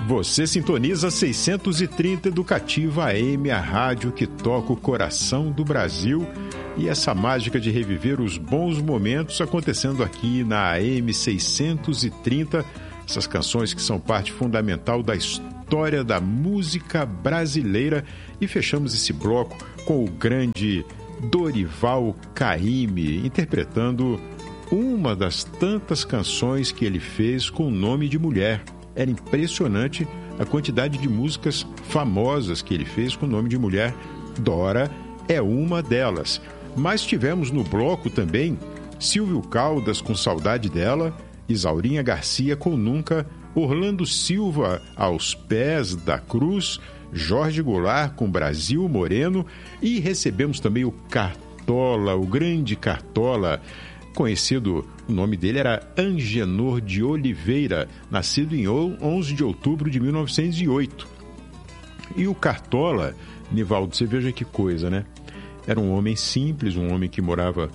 Você sintoniza 630 Educativa AM, a rádio que toca o coração do Brasil, e essa mágica de reviver os bons momentos acontecendo aqui na AM 630, essas canções que são parte fundamental da história da música brasileira. E fechamos esse bloco com o grande Dorival Caymmi, interpretando uma das tantas canções que ele fez com o nome de mulher. Era impressionante a quantidade de músicas famosas que ele fez com o nome de mulher. Dora é uma delas. Mas tivemos no bloco também Silvio Caldas com Saudade Dela, Isaurinha Garcia com Nunca, Orlando Silva Aos Pés da Cruz, Jorge Goulart com Brasil Moreno, e recebemos também o Cartola, o grande Cartola, conhecido, o nome dele era Angenor de Oliveira, nascido em 11 de outubro de 1908. E o Cartola, Nivaldo, você veja que coisa, né? Era um homem simples, um homem que morava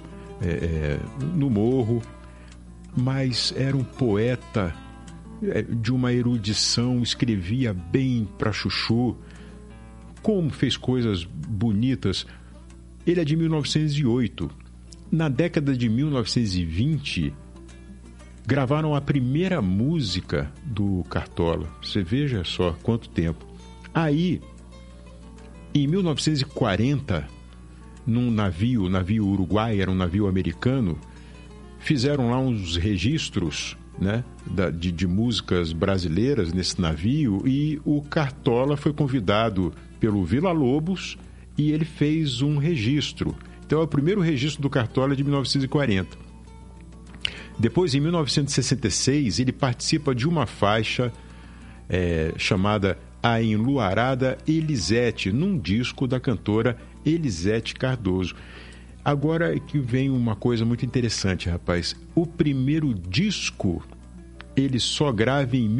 no morro, mas era um poeta de uma erudição, escrevia bem para chuchu, como fez coisas bonitas. Ele é de 1908. Na década de 1920, gravaram a primeira música do Cartola. Você veja só quanto tempo. Aí, em 1940, num navio Uruguai, era um navio americano, fizeram lá uns registros, né, de músicas brasileiras nesse navio, e o Cartola foi convidado pelo Villa-Lobos e ele fez um registro. Então é o primeiro registro do Cartola de 1940. Depois, em 1966, ele participa de uma faixa chamada A Enluarada Elisete, num disco da cantora Elisete Cardoso. Agora é que vem uma coisa muito interessante, rapaz. O primeiro disco ele só grava em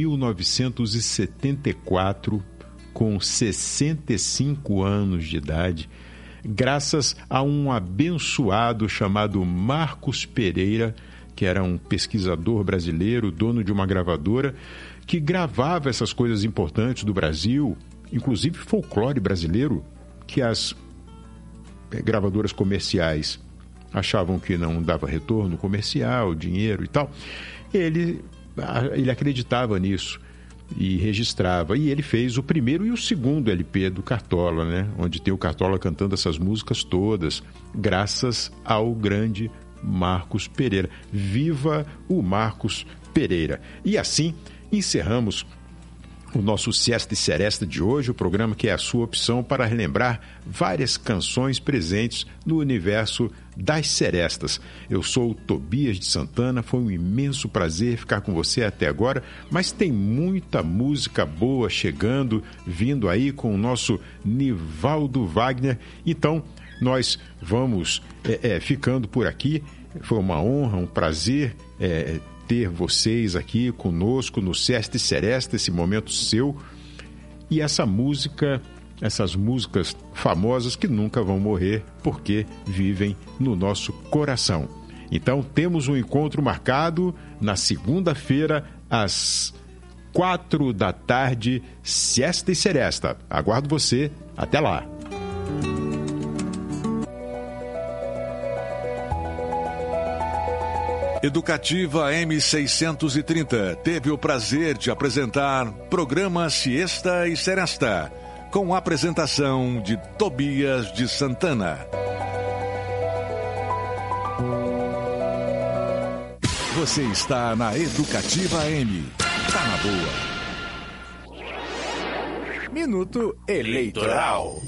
1974, com 65 anos de idade, graças a um abençoado chamado Marcos Pereira, que era um pesquisador brasileiro, dono de uma gravadora, que gravava essas coisas importantes do Brasil, inclusive folclore brasileiro, que as gravadoras comerciais achavam que não dava retorno comercial, dinheiro e tal. Ele acreditava nisso e registrava. E ele fez o primeiro e o segundo LP do Cartola, né? Onde tem o Cartola cantando essas músicas todas, graças ao grande Marcos Pereira. Viva o Marcos Pereira! E assim encerramos o nosso Siesta e Seresta de hoje, o programa que é a sua opção para relembrar várias canções presentes no universo das serestas. Eu sou o Tobias de Santana, foi um imenso prazer ficar com você até agora, mas tem muita música boa chegando, vindo aí com o nosso Nivaldo Wagner. Então, nós vamos ficando por aqui. Foi uma honra, um prazer ter vocês aqui conosco no Siesta e Seresta, esse momento seu, e essa música, essas músicas famosas que nunca vão morrer porque vivem no nosso coração. Então temos um encontro marcado na segunda-feira às 16h, Siesta e Seresta. Aguardo você, até lá. Educativa M630 teve o prazer de apresentar programa Siesta e Seresta, com a apresentação de Tobias de Santana. Você está na Educativa M. Tá na boa. Minuto Eleitoral.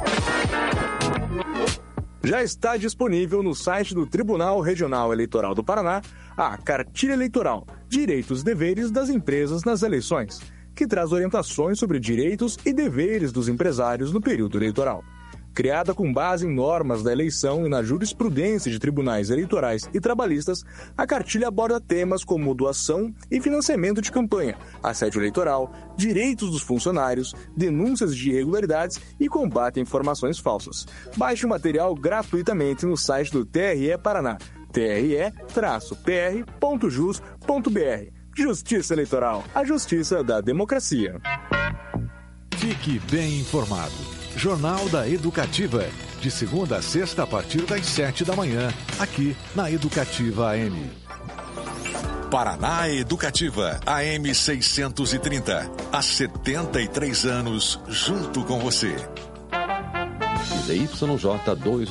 Já está disponível no site do Tribunal Regional Eleitoral do Paraná a Cartilha Eleitoral, Direitos e Deveres das Empresas nas Eleições, que traz orientações sobre direitos e deveres dos empresários no período eleitoral. Criada com base em normas da eleição e na jurisprudência de tribunais eleitorais e trabalhistas, a cartilha aborda temas como doação e financiamento de campanha, assédio eleitoral, direitos dos funcionários, denúncias de irregularidades e combate a informações falsas. Baixe o material gratuitamente no site do TRE Paraná, tre-pr.jus.br. Justiça Eleitoral, a justiça da democracia. Fique bem informado. Jornal da Educativa. De segunda a sexta, a partir das 7 da manhã, aqui na Educativa AM. Paraná Educativa, AM 630. Há 73 anos, junto com você. ZYJ 2